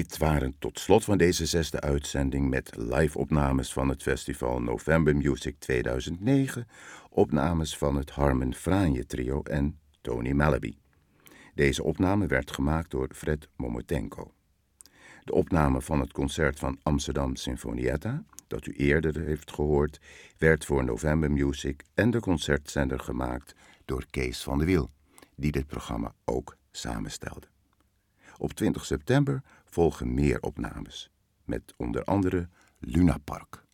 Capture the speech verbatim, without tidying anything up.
Dit waren tot slot van deze zesde uitzending met live-opnames van het festival November Music tweeduizend negen, opnames van het Harmen Franje Trio en Tony Malaby. Deze opname werd gemaakt door Fred Momotenko. De opname van het concert van Amsterdam Sinfonietta, dat u eerder heeft gehoord, werd voor November Music en de concertzender gemaakt door Kees van de Wiel, die dit programma ook samenstelde. Op twintig september volgen meer opnames, met onder andere Luna Park.